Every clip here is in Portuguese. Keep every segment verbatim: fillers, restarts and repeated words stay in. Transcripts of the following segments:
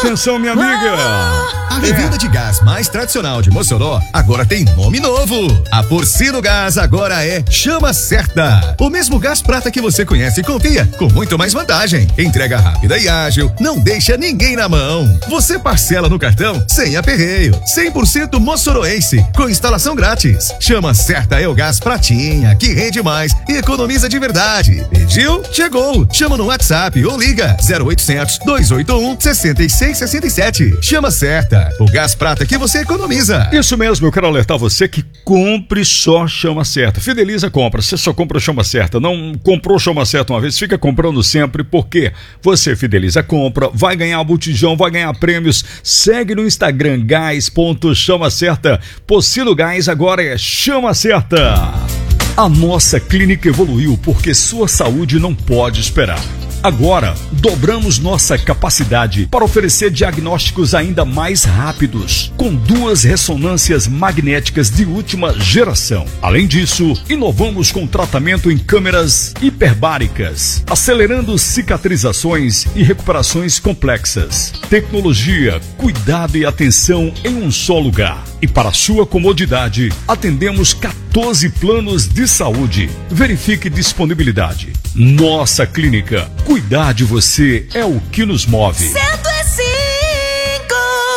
Atenção, minha amiga. A revenda de gás mais tradicional de Mossoró agora tem nome novo. A Porcino Gás agora é Chama Certa. O mesmo gás prata que você conhece e confia, com muito mais vantagem. Entrega rápida e ágil, não deixa ninguém na mão. Você parcela no cartão sem aperreio. cem por cento moçoroense, com instalação grátis. Chama Certa é o gás pratinha, que rende mais e economiza de verdade. Pediu? Chegou. Chama no WhatsApp ou liga zero oitocentos, dois oito um, seis seis seis sete. Chama Certa, o gás prata que você economiza. Isso mesmo, eu quero alertar você que compre só Chama Certa. Fideliza compra, você só compra Chama Certa. Não comprou Chama Certa uma vez, fica comprando sempre, porque você fideliza a compra, vai ganhar botijão, vai ganhar prêmios. Segue no Instagram gás ponto chama certa. Porcino Gás agora é Chama Certa. A nossa clínica evoluiu porque sua saúde não pode esperar. Agora, dobramos nossa capacidade para oferecer diagnósticos ainda mais rápidos, com duas ressonâncias magnéticas de última geração. Além disso, inovamos com tratamento em câmeras hiperbáricas, acelerando cicatrizações e recuperações complexas. Tecnologia, cuidado e atenção em um só lugar. E para sua comodidade, atendemos quatorze planos de saúde. Verifique disponibilidade. Nossa clínica, cuidar de você é o que nos move. cento e cinco.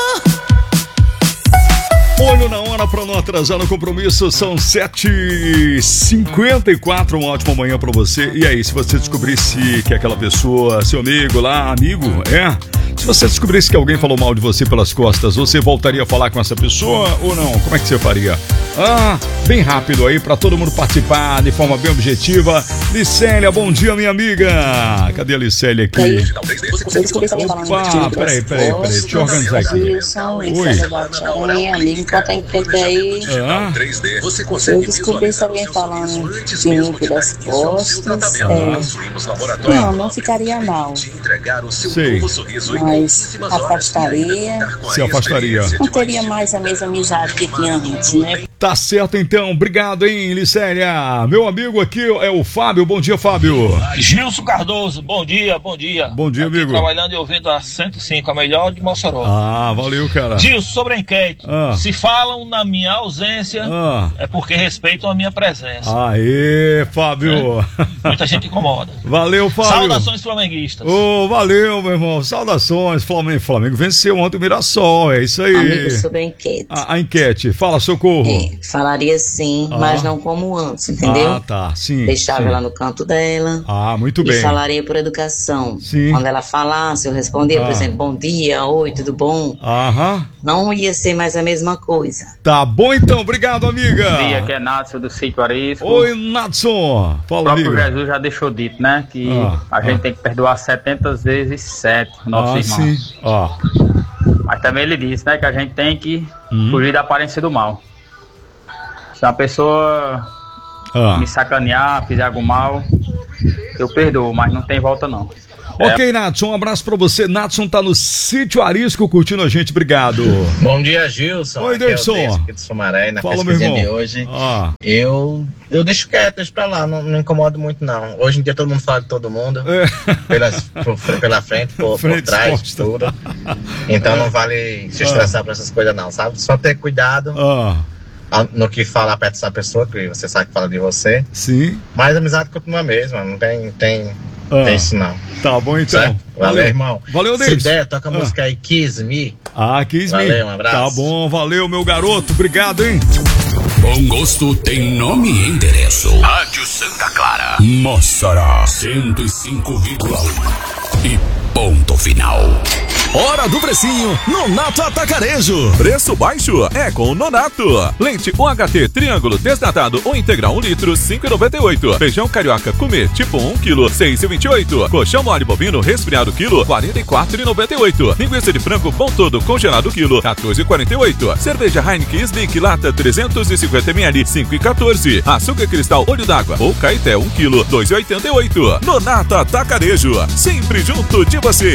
Olho na hora para não atrasar no compromisso, são sete e cinquenta e quatro, uma ótima manhã para você. E aí, se você descobrisse que aquela pessoa, seu amigo lá, amigo, é... Se você descobrisse que alguém falou mal de você pelas costas, você voltaria a falar com essa pessoa ou não? Como é que você faria? Ah, bem rápido aí para todo mundo participar de forma bem objetiva. Licélia, bom dia, minha amiga. Cadê a Licélia aqui? Opa, peraí, peraí, peraí, deixa eu organizar aqui. Oi, amigo, enquanto a gente aí, Ah, eu descobri se alguém falando de mim pelas costas, é, não, não ficaria mal, sei. mas afastaria, Se afastaria. não teria mais a mesma amizade que tinha antes, né? Tá certo então, obrigado, hein, Licélia. Meu amigo aqui é o Fábio, bom dia, Fábio. Gilson Cardoso, bom dia, bom dia. Bom dia, Aqui amigo. trabalhando e ouvindo a cento e cinco, a melhor de Mossoró. Ah, valeu, cara. Gilson, sobre a enquete, Ah. se falam na minha ausência, Ah. é porque respeitam a minha presença. Aê, Fábio. Muita gente incomoda. Valeu, Fábio. Saudações flamenguistas. Ô, valeu, meu irmão. Saudações. Flamengo, Flamengo venceu ontem o Mirassol, é isso aí. Amigo, sobre a enquete, A, a enquete, fala, Socorro. é, falaria sim, Ah. mas não como antes, entendeu? Ah, tá, sim. Deixava sim. ela no canto dela. Ah, muito E bem. falaria por educação. Sim. Quando ela falasse, eu respondia, por Ah. exemplo, bom dia, oi, tudo bom? Aham. Não ia ser mais a mesma coisa. Tá bom então, obrigado, amiga. Bom dia, que é Nácio do Sítio Arisco. Oi, Natson. O Fala, próprio amigo. Jesus já deixou dito, né? Que Ah, a gente ah. tem que perdoar setenta vezes sete nossos Ah, irmãos. sim. Ó. Mas também ele disse, né? Que a gente tem que Uhum. fugir da aparência do mal. Se uma pessoa Ah. me sacanear, fizer algo mal, eu perdoo, mas não tem volta não. Ok, Natson, um abraço pra você. Natson tá no Sítio Arisco curtindo a gente, obrigado. Bom dia, Gilson. Oi, Aqui é o Davidson. Deison aqui do Sumaré, na Fala, meu pesquisinha irmão. de hoje. Ah. Eu, eu deixo quieto, deixo pra lá, não, não incomodo muito não. Hoje em dia todo mundo fala de todo mundo, É. pelas, por- pela frente, por, por Frente trás, exposta. tudo. Então não vale se estressar por essas coisas não, sabe? Só ter cuidado Ah, ao- no que falar perto dessa pessoa, que você sabe que fala de você. sim. Mas a amizade continua a mesma, não tem, tem, Ah. tem isso não. Tá bom então. Certo? Valeu, irmão. Valeu, Se Davidson. der, toca a Ah. música aí, Kiss Me. Ah, quis me. Valeu, um abraço. Tá bom, valeu, meu garoto. Obrigado, hein? Bom gosto tem nome e endereço. Rádio Santa Clara. Mossoró. cento e cinco vírgula um. E ponto final. Hora do precinho, Nonato Atacarejo. Preço baixo é com o Nonato. Leite U H T triângulo desnatado ou integral um litro, cinco reais e noventa e oito centavos. Feijão carioca comer tipo um quilo, seis reais e vinte e oito centavos. Colchão mole bovino resfriado quilo, quarenta e quatro reais e noventa e oito centavos. Linguiça de frango pão todo congelado quilo, quatorze reais e quarenta e oito centavos. Cerveja Heineken Slick lata trezentos e cinquenta mililitros, cinco reais e quatorze centavos. Açúcar cristal olho d'água ou caeté um quilo, dois reais e oitenta e oito centavos. Nonato Atacarejo, sempre junto de você.